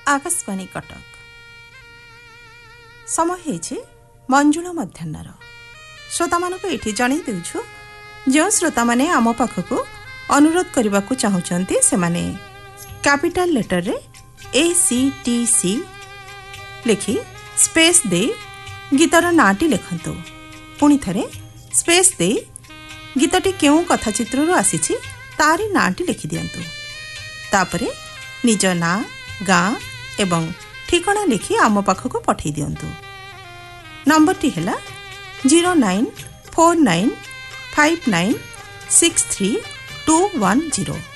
आकाशवाणी कटक समय है मंजुला मध्याह्नर श्रोता मानक ये जन देछु जो श्रोता माने आम पाखक अनुरोध करने को चाहते से माने कैपिटल लेटर रे ACTC लिखि स्पेस दे गीतर नाटी लिखंतु पुणी थरे स्पेस दे गीतटी केउ कथाचित्रु आसीछि तारी नाटी लिखि दियंतु तापरे निज ना गाँ एवं ठिकाना लिखि आम पाखक पठै दियंतु। नंबरटी है 094959632110